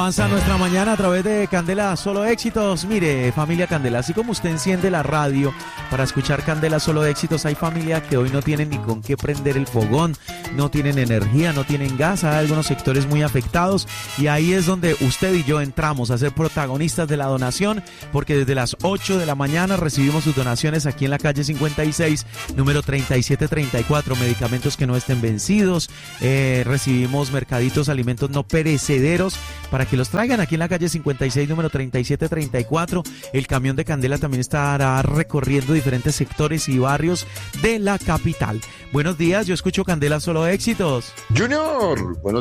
avanza nuestra mañana a través de Candela Solo Éxitos. Mire, familia Candela, así como usted enciende la radio para escuchar Candela Solo Éxitos, hay familia que hoy no tienen ni con qué prender el fogón, no tienen energía, no tienen gas, hay algunos sectores muy afectados y ahí es donde usted y yo entramos a ser protagonistas de la donación, porque desde las 8 de la mañana recibimos sus donaciones aquí en la calle 56, número 3734, medicamentos que no estén vencidos, recibimos mercaditos, alimentos no perecederos, para que los traigan aquí en la calle 56, número 3734. El camión de Candela también estará recorriendo diferentes sectores y barrios de la capital. Buenos días, yo escucho Candela Solo Éxitos. Junior, buenos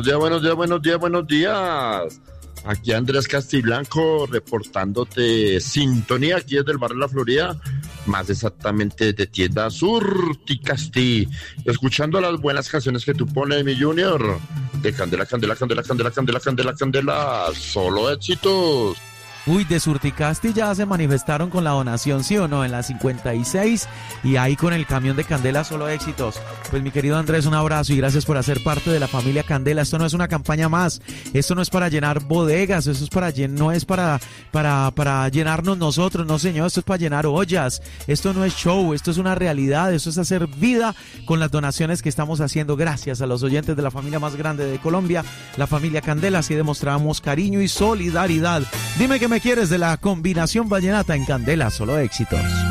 días. Aquí Andrés Castiblanco reportándote sintonía aquí desde el barrio La Florida, más exactamente de Tienda Surticasti, escuchando las buenas canciones que tú pones, mi Junior, de Candela, Solo Éxitos. Uy, de Surticasti ya se manifestaron con la donación, ¿sí o no? En la 56 y ahí con el camión de Candela Solo Éxitos. Pues mi querido Andrés, un abrazo y gracias por hacer parte de la familia Candela. Esto no es una campaña más, esto no es para llenar bodegas, esto es no es para llenarnos nosotros, no señor, esto es para llenar ollas, esto no es show, esto es una realidad, esto es hacer vida con las donaciones que estamos haciendo. Gracias a los oyentes de la familia más grande de Colombia, la familia Candela, así demostramos cariño y solidaridad. Dime que me quieres de la combinación vallenata en Candela Solo Éxitos.